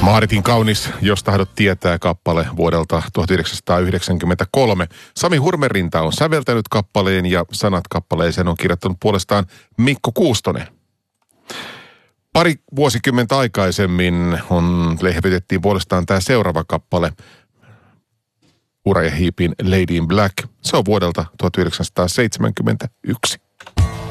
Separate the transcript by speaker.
Speaker 1: Maaritin kaunis, jos tahdot tietää, kappale vuodelta 1993. Sami Hurmerinta on säveltänyt kappaleen ja sanat kappaleeseen on kirjoittanut puolestaan Mikko Kuustonen. Pari vuosikymmentä aikaisemmin lehvitettiin puolestaan tämä seuraava kappale, Uriah Heepin Lady in Black. Se on vuodelta 1971.